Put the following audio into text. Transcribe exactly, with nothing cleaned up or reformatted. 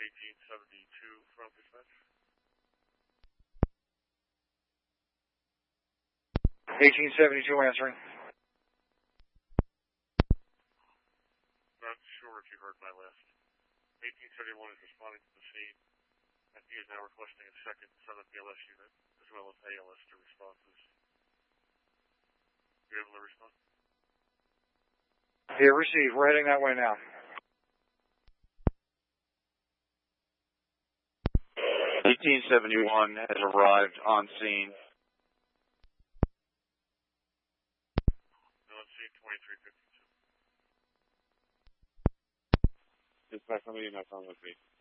eighteen seventy-two from dispatch. eighteen seventy-two answering. Not sure if you heard my last. eighteen seventy-one is responding to the scene, and he is now requesting a second Southern B L S unit, as well as A L S to respond to this. You able to respond? Yeah, receive. We're heading that way now. eighteen seventy-one has arrived on scene. No, on scene twenty-three fifty-two. Dispatch, somebody not on with me.